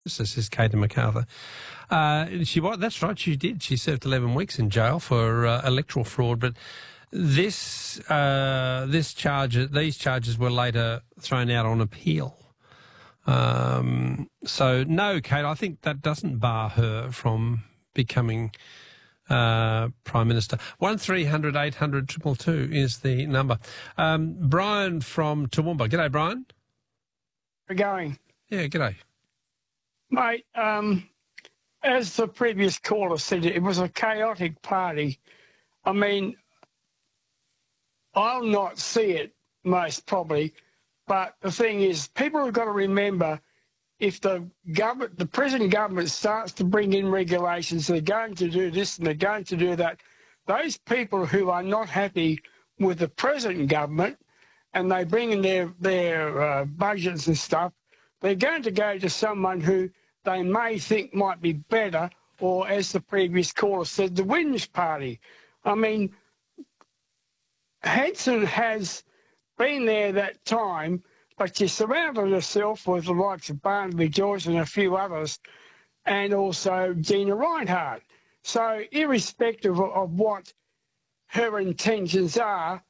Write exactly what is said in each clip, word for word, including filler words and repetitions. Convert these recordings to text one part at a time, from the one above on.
This is Katie MacArthur. Uh, she was, that's right, she did. She served eleven weeks in jail for uh, electoral fraud, but this uh, this charge, these charges were later thrown out on appeal. Um, so no, Kate, I think that doesn't bar her from becoming uh, Prime Minister. One three hundred eight hundred two two two is the number. Um, Brian from Toowoomba. G'day, Brian. We're going. Yeah, g'day. Mate, um, as the previous caller said, it was a chaotic party. I mean, I'll not see it most probably, but the thing is, people have got to remember, if the government, the present government starts to bring in regulations, they're going to do this and they're going to do that, those people who are not happy with the present government and they bring in their, their uh, budgets and stuff, they're going to go to someone who they may think might be better, or as the previous caller said, the Whinge Party. I mean, Hanson has been there that time, but she surrounded herself with the likes of Barnaby Joyce and a few others, and also Gina Rinehart. So irrespective of, of what her intentions are,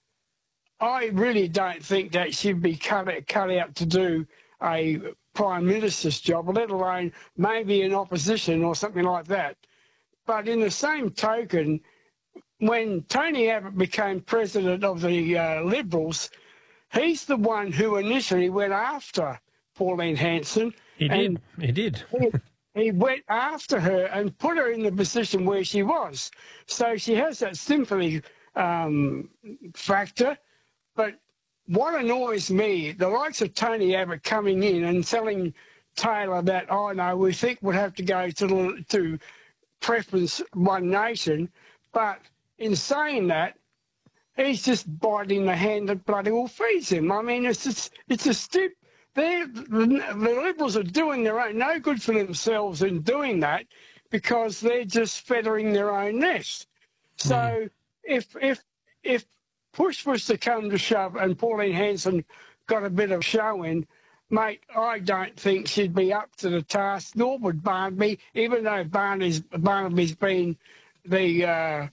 I really don't think that she'd be cut, cut out to do a Prime Minister's job, let alone maybe in opposition or something like that. But in the same token, when Tony Abbott became president of the uh, Liberals, he's the one who initially went after Pauline Hanson. He did, he did. he, he went after her and put her in the position where she was. So she has that sympathy um, factor, but what annoys me, the likes of Tony Abbott coming in and telling Taylor that, oh no, we think we'll have to go to, to preference One Nation, but in saying that, he's just biting the hand that bloody well feeds him. I mean, it's just, it's a stupid. The, the Liberals are doing their own, no good for themselves in doing that, because they're just feathering their own nest. So mm. if if if push was to come to shove and Pauline Hanson got a bit of show in, mate, I don't think she'd be up to the task, nor would Barnaby, even though Barnaby's, Barnaby's been the uh,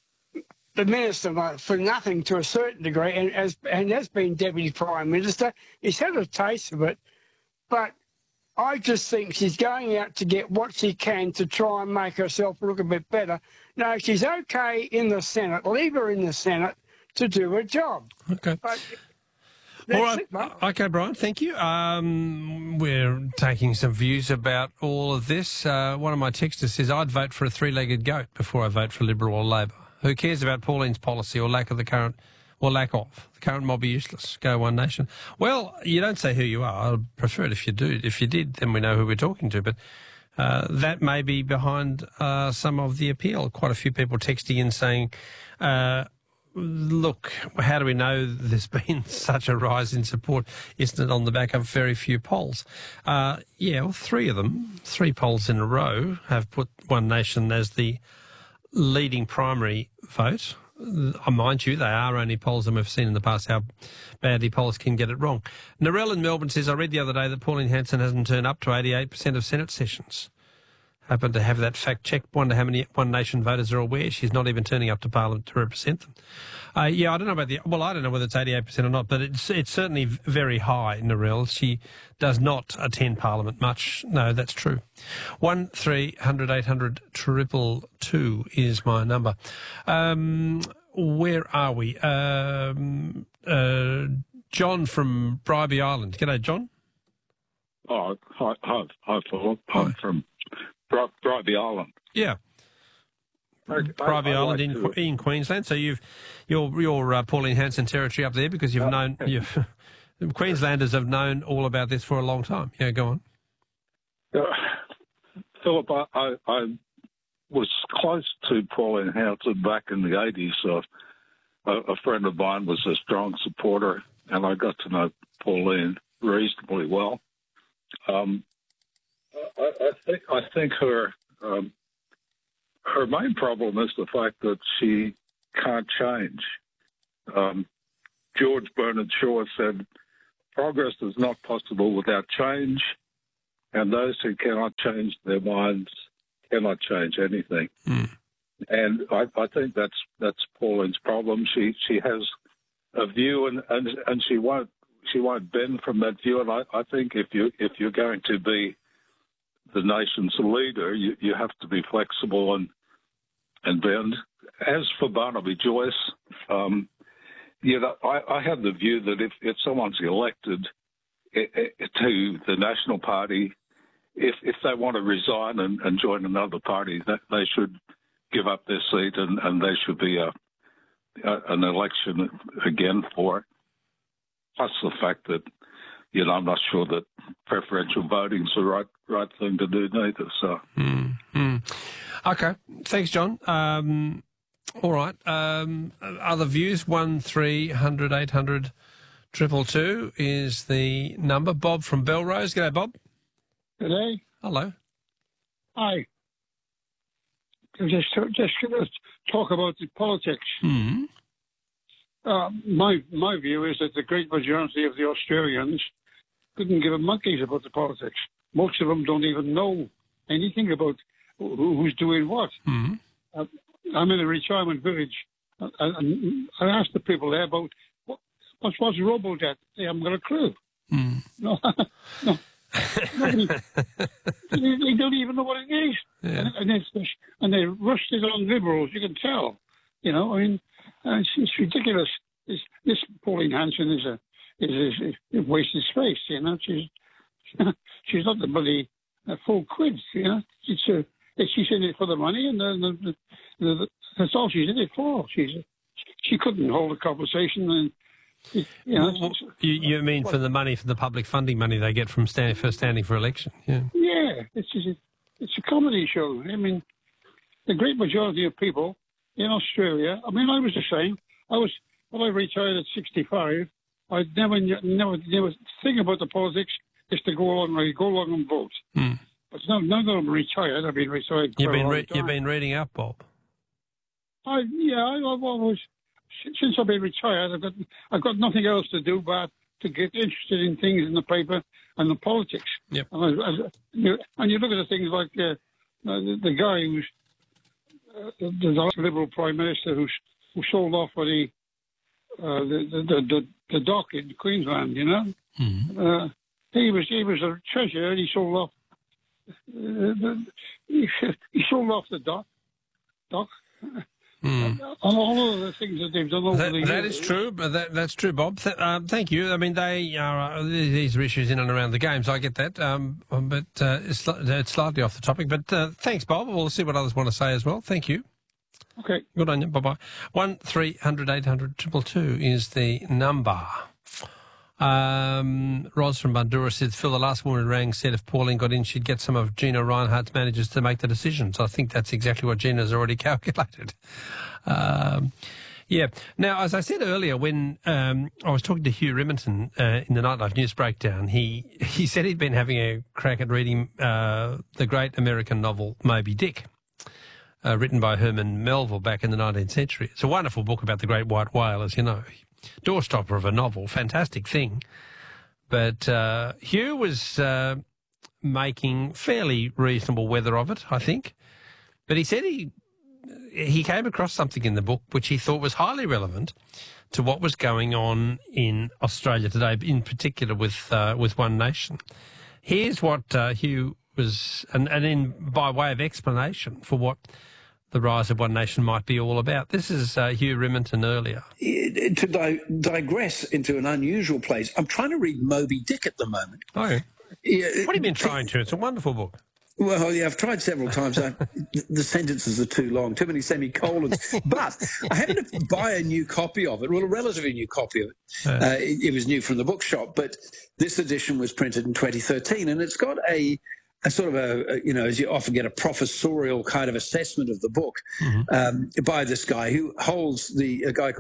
the minister for nothing to a certain degree, and has, and has been Deputy Prime Minister. He's had a taste of it, but I just think she's going out to get what she can to try and make herself look a bit better. No, she's okay in the Senate. Leave her in the Senate to do her job. Okay. But all right. It, okay, Brian, thank you. Um, we're taking some views about all of this. Uh, one of my texters says, I'd vote for a three-legged goat before I vote for Liberal or Labor. Who cares about Pauline's policy or lack of the current, or lack of? The current mob are useless. Go One Nation. Well, you don't say who you are. I'd prefer it if you do. If you did, then we know who we're talking to. But uh, that may be behind uh, some of the appeal. Quite a few people texting in saying, uh, look, how do we know there's been such a rise in support? Isn't it on the back of very few polls? Uh, yeah, well, three of them, three polls in a row, have put One Nation as the leading primary vote. Uh, mind you, they are only polls, and we've seen in the past how badly polls can get it wrong. Narelle in Melbourne says, I read the other day that Pauline Hanson hasn't turned up to eighty-eight percent of Senate sessions. Happen to have that fact checked. Wonder how many One Nation voters are aware she's not even turning up to Parliament to represent them. Uh, yeah, I don't know about the... Well, I don't know whether it's eighty-eight percent or not, but it's it's certainly very high, Narelle. She does not attend Parliament much. No, that's true. One three hundred eight hundred triple two is my number. Um, where are we? Um, uh, John from Bribie Island. G'day, John. Oh, hi, hi, hi, Philip. I'm from Bribie Island. Yeah. Bribie Island like in to... in Queensland. So you've you're you're uh, Pauline Hanson territory up there because you've uh, known you've Queenslanders have known all about this for a long time. Yeah, go on. Uh, Philip, I, I, I was close to Pauline Hanson back in the eighties. Uh, a, a friend of mine was a strong supporter, and I got to know Pauline reasonably well. Um, I, I think I think her. Um, Her main problem is the fact that she can't change. Um, George Bernard Shaw said, progress is not possible without change, and those who cannot change their minds cannot change anything. Mm. And I, I think that's that's Pauline's problem. She she has a view, and, and and she won't she won't bend from that view. And I, I think if you if you're going to be the nation's leader, you, you have to be flexible and and bend. As for Barnaby Joyce, um, you know, I, I have the view that if, if someone's elected to the National Party, if if they want to resign and, and join another party, that they should give up their seat, and, and there should be a, a an election again for it. Plus the fact that, you know, I'm not sure that preferential voting is the right right thing to do neither. So, mm, mm. Okay, thanks, John. Um, all right. Um, other views? One three hundred eight hundred triple two is the number. Bob from Belrose. G'day, Bob. G'day. Hello. Hi. Just just going to talk about the politics. Mm. Uh, my my view is that the great majority of the Australians couldn't give a monkeys about the politics. Most of them don't even know anything about who, who's doing what. Mm. Uh, I'm in a retirement village, and I, I asked the people there about what, what's what's Robodebt. They haven't got a clue. Mm. No, no. Nobody, they, they don't even know what it is, yeah. and, and, it's, and they rushed it on Liberals. You can tell, you know. I mean, uh, it's, it's ridiculous. This, this Pauline Hanson is a is, is, is wasted space. You know, she's she's not the bloody uh, full quid. You know, it's a, she's in it for the money, and the, the, the, the, that's all she's in it for. She's she couldn't hold a conversation and. You, know, well, you, you mean for the money, for the public funding money they get from stand, for standing for election? Yeah, yeah. It's just a, it's a comedy show. I mean, the great majority of people in Australia. I mean, I was the same. I was when I retired at sixty-five. I never, never, never think about the politics. Just to go along, I go along and vote. Mm. But now, now that I'm retired, I've been retired. You've been re- you've been reading up, Bob. I yeah, I, I've always. Since I've been retired, I've got I've got nothing else to do but to get interested in things in the paper and the politics. Yep. And, I, I, you, and you look at the things like uh, the, the guy who's uh, the, the Liberal Prime Minister who's, who sold off for the, uh, the, the the the dock in Queensland. You know, mm. uh, he was he was a treasurer and he sold off uh, the, he, he sold off the dock dock. Mm. All of the things that they've done over that, the years. That is true, but that, that's true, Bob. Th- uh, thank you. I mean, they are uh, these are issues in and around the games. I get that, um, but uh, it's, it's slightly off the topic. But uh, thanks, Bob. We'll see what others want to say as well. Thank you. Okay. Good on you. Bye bye. One three hundred eight hundred triple two is the number. Um, Ros from Bundoora said, Phil, the last woman who rang said if Pauline got in, she'd get some of Gina Reinhardt's managers to make the decisions. I think that's exactly what Gina's already calculated. Um, yeah. Now, as I said earlier, when um, I was talking to Hugh Riminton uh, in the Nightlife News Breakdown, he, he said he'd been having a crack at reading uh, the great American novel Moby Dick, uh, written by Herman Melville back in the nineteenth century. It's a wonderful book about the great white whale, as you know. Doorstopper of a novel, fantastic thing. But uh, Hugh was uh, making fairly reasonable weather of it, I think. But he said he he came across something in the book which he thought was highly relevant to what was going on in Australia today, in particular with uh, with One Nation. Here's what uh, Hugh was, and, and in by way of explanation for what the rise of One Nation might be all about. This is uh, Hugh Riminton earlier. To di- digress into an unusual place, I'm trying to read Moby Dick at the moment. Oh, yeah. Yeah, what have you been trying to? It's a wonderful book. Well, yeah, I've tried several times. I, the sentences are too long, too many semicolons. But I happened to buy a new copy of it, well, a relatively new copy of it. Uh, uh, it, it was new from the bookshop, but this edition was printed in twenty thirteen, and it's got a... a sort of a, you know, as you often get, a professorial kind of assessment of the book mm-hmm. um, by this guy who holds the, a guy called